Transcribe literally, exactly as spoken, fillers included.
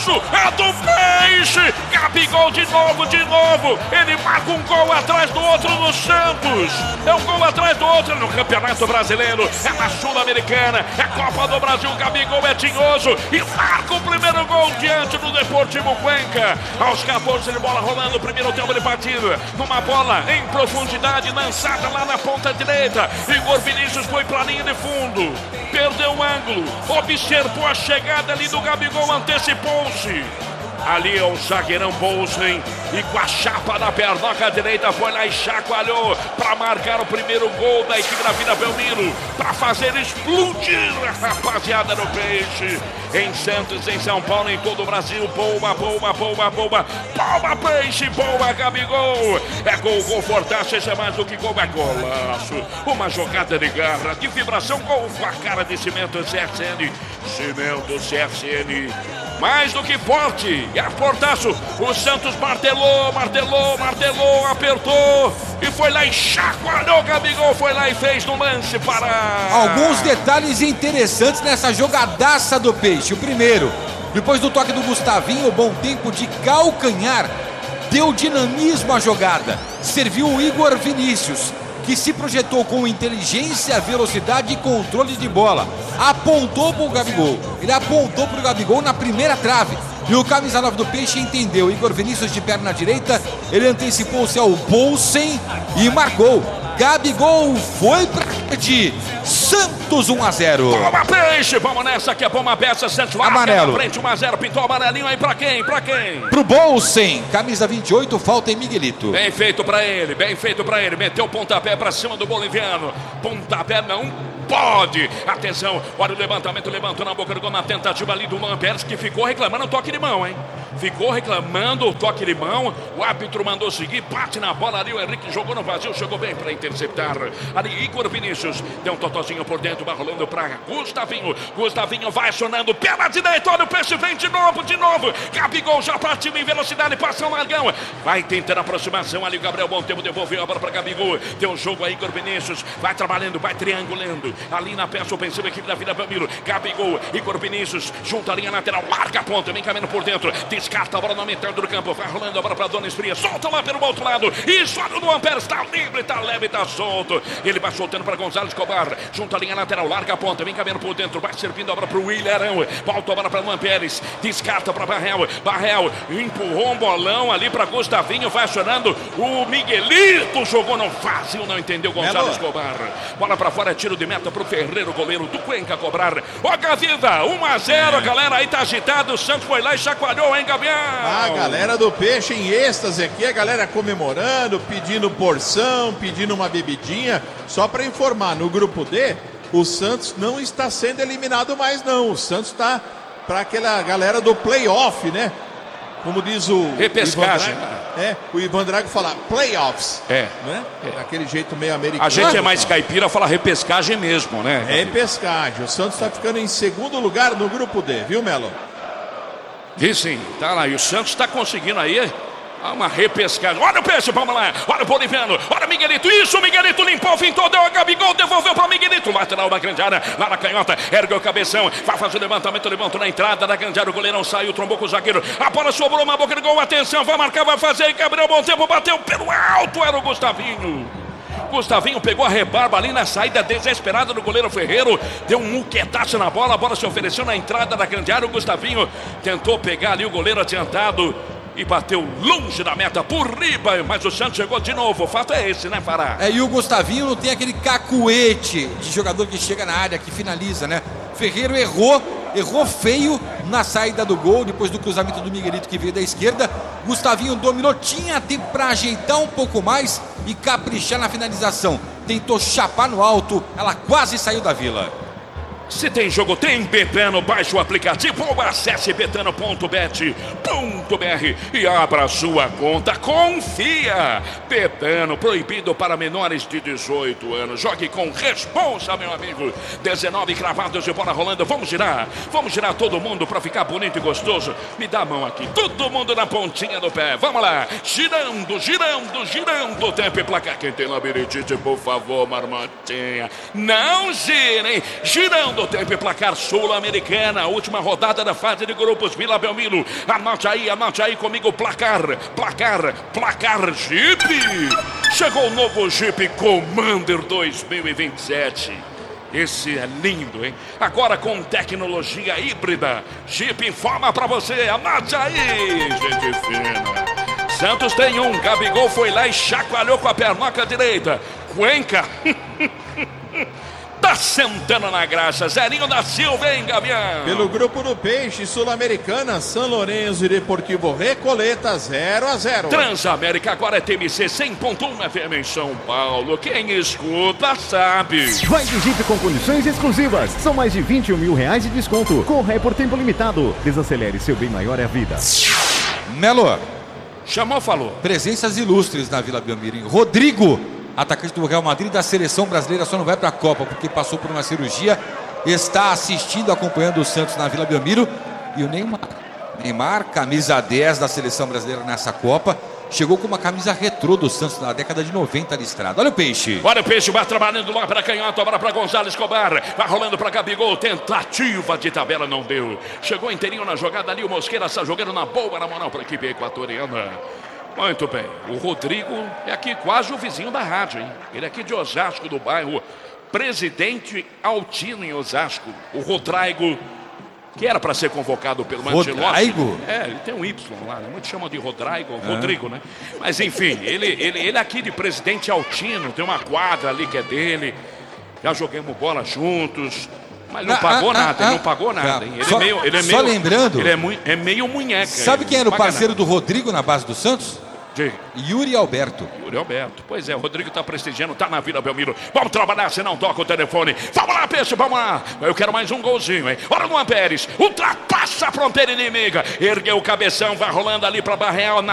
golaço, é do Peixe. Gabigol de novo, de novo. Ele marca um gol atrás do outro no Santos. É um gol atrás do outro no Campeonato Brasileiro. É na Sul-Americana, é Copa do Brasil. Gabigol é tinhoso e marca o primeiro gol diante do Deportivo Cuenca. Aos catorze de bola rolando, primeiro tempo de partida. Numa bola em profundidade, lançada lá na ponta direita. Igor Vinícius foi para a linha de fundo. Perdeu o ângulo, observou a chegada ali do Gabigol, antecipou-se. Ali é o zagueirão Bolsen e com a chapa na pernoca direita foi lá e chacoalhou para marcar o primeiro gol da equipe da Vila Belmiro, para fazer explodir a rapaziada do Peixe. Em Santos, em São Paulo, em todo o Brasil. Boa, boa, boa, boa. Boa, Peixe, boa, Gabigol. É gol, gol, fortaço, esse é mais do que gol, é golaço. Uma jogada de garra, de vibração, gol com a cara de Cimento C S N. Cimento C S N. Mais do que forte, é fortaço. O Santos martelou, martelou, martelou, apertou e foi lá e chacoalhou. Gabigol foi lá e fez no lance para... Alguns detalhes interessantes nessa jogadaça do Peixe. O primeiro, depois do toque do Gustavinho, o bom tempo de calcanhar deu dinamismo à jogada. Serviu o Igor Vinícius, que se projetou com inteligência, velocidade e controle de bola. Apontou para o Gabigol. Ele apontou para o Gabigol na primeira trave. E o camisa nove do Peixe entendeu. Igor Vinícius de perna direita. Ele antecipou-se ao Bolsen e marcou. Gabigol foi para frente. Santos um a zero. Toma, Peixe, vamos nessa que é bomba peça. Santos larga amarelo. Na frente, um a zero, pintou amarelinho aí pra quem? Pra quem? Pro Bolsen, camisa vinte e oito, falta em Miguelito. Bem feito pra ele, bem feito pra ele. Meteu o pontapé pra cima do boliviano. Pontapé não pode. Atenção, olha o levantamento, levantou na boca do gol na tentativa ali do Luan Pérez, que ficou reclamando o toque de mão, hein? Ficou reclamando o toque de mão. O árbitro mandou seguir, bate na bola ali. O Henrique jogou no vazio, chegou bem para interceptar. Ali Igor Vinícius deu um totozinho por dentro, vai rolando para Gustavinho. Gustavinho vai acionando pela direita. Olha o Peixe, vem de novo, de novo. Gabigol já partiu em velocidade, passa o largão. Vai tentando aproximação ali. Gabriel Bom Tempo devolveu a bola para Gabigol. Deu um jogo aí, Igor Vinícius. Vai trabalhando, vai triangulando. Ali na peça ofensiva, equipe da Vila Belmiro. Gabigol, Igor Vinícius, junta a linha lateral, marca a ponta, vem caminhando por dentro. Descarta a bola na metade do campo. Vai rolando a bola para Dona Esfria. Solta lá pelo outro lado. Isso, olha o Luan Pérez. Está livre, está leve, está solto. Ele vai soltando para Gonzalo Escobar. Junta a linha lateral, larga a ponta, vem caminhando por dentro. Vai servindo a bola para o William. Volta a bola para Luan Pérez. Descarta para Barrel. Barrel empurrou um bolão ali para Gustavinho. Vai acionando o Miguelito. Jogou no fácil, não entendeu Gonzalo Escobar. Bola para fora, tiro de meta para o Ferreiro, goleiro do Cuenca cobrar. Ó, Gavida, um a zero. A galera aí tá agitado. O Santos foi lá e chacoalhou, hein, Gabriel? A galera do Peixe em êxtase aqui, a galera comemorando, pedindo porção, pedindo uma bebidinha. Só para informar, no grupo D, o Santos não está sendo eliminado mais não. O Santos está para aquela galera do playoff, né? Como diz o repescagem. Ivan Drago, é, o Ivan Drago fala playoffs. É. Né? É. Daquele jeito meio americano. A gente é mais caipira, fala repescagem mesmo, né? É repescagem. O Santos está ficando em segundo lugar no grupo D, viu, Melo? E sim, tá lá. E o Santos está conseguindo aí uma repescagem. Olha o Peixe, vamos lá. Olha o boliviano. Olha o Miguelito. Isso, o Miguelito limpou, fintou, deu a Gabigol, devolveu para Miguelito. Lateral da grande área, lá na canhota. Ergue o cabeção. Vai fazer o levantamento, levantou na entrada da grande área. O goleirão saiu, trombou com o zagueiro. A bola sobrou uma boca de gol. Atenção, vai marcar, vai fazer. E Gabriel Bom Tempo bateu pelo alto. Era o Gustavinho. Gustavinho pegou a rebarba ali na saída desesperada do goleiro Ferreiro. Deu um muquetaço na bola. A bola se ofereceu na entrada da grande área. O Gustavinho tentou pegar ali o goleiro adiantado e bateu longe da meta, por riba, mas o Santos chegou de novo. O fato é esse, né, Fará? É, e o Gustavinho não tem aquele cacuete de jogador que chega na área, que finaliza, né? Ferreiro errou, errou feio na saída do gol, depois do cruzamento do Miguelito que veio da esquerda. Gustavinho dominou, tinha tempo para ajeitar um pouco mais e caprichar na finalização. Tentou chapar no alto, ela quase saiu da Vila. Se tem jogo, tem Betano. Baixe o aplicativo ou acesse betano ponto bet ponto br e abra sua conta. Confia! Betano, proibido para menores de dezoito anos. Jogue com responsa, meu amigo. dezenove cravados de bola rolando. Vamos girar. Vamos girar todo mundo para ficar bonito e gostoso. Me dá a mão aqui. Todo mundo na pontinha do pé. Vamos lá. Girando, girando, girando. Tempo e placar. Quem tem labirintite, por favor, marmotinha. Não girem. Girando. Segundo tempo e placar Sul-Americana, última rodada da fase de grupos, Vila Belmiro. Anote aí, anote aí comigo, placar, placar, placar Jeep. Chegou o novo Jeep Commander dois mil e vinte e sete. Esse é lindo, hein? Agora com tecnologia híbrida. Jeep informa pra você, anote aí, gente fina. Santos tem um, Gabigol foi lá e chacoalhou com a pernoca direita. Cuenca. Tá sentando na graxa, Zerinho da Silva, hein, Gavião? Pelo grupo do Peixe, Sul-Americana, São Lourenço e Deportivo Recoleta, zero a zero. Transamérica agora é T M C cem ponto um F M em São Paulo. Quem escuta sabe. Vai de Jeep com condições exclusivas. São mais de vinte e um mil reais de desconto. Corra é por tempo limitado. Desacelere, seu bem maior é a vida. Melo. Chamou, falou. Presenças ilustres na Vila Belmiro, hein? Rodrigo, atacante do Real Madrid, da seleção brasileira, só não vai para a Copa porque passou por uma cirurgia, está assistindo, acompanhando o Santos na Vila Belmiro. E o Neymar, Neymar, camisa dez da seleção brasileira nessa Copa, chegou com uma camisa retrô do Santos na década de noventa listrada. Olha o Peixe. Olha o Peixe, vai trabalhando lá para canhota, agora para Gonzalo Escobar, vai rolando para Gabigol, tentativa de tabela, não deu. Chegou inteirinho na jogada ali, o Mosqueira está jogando na boa, na moral para a equipe equatoriana. Muito bem, o Rodrigo é aqui quase o vizinho da rádio, hein? Ele é aqui de Osasco, do bairro Presidente Altino, em Osasco. O Rodrigo, que era para ser convocado pelo Ancelotti. Rodrigo? É, ele tem um Y lá, né? Muitos chamam de Rodrigo, é. Rodrigo, né? Mas enfim, ele, ele, ele é aqui de Presidente Altino, tem uma quadra ali que é dele. Já joguemos bola juntos. Mas não ah, pagou ah, nada, ah, ele não pagou nada. Hein? Ele só, é meio, ele é só meio, lembrando... Ele é, muito, é meio munheca. Sabe quem era o parceiro nada. do Rodrigo na base do Santos? Diga. Yuri Alberto. Yuri Alberto. Pois é, o Rodrigo tá prestigiando, tá na Vila Belmiro. Vamos trabalhar, se não toca o telefone. Vamos lá, Peixe, vamos lá. Eu quero mais um golzinho, hein? Olha o Luan Pérez. Ultrapassa a fronteira inimiga. Ergueu o cabeção, vai rolando ali pra Barreal.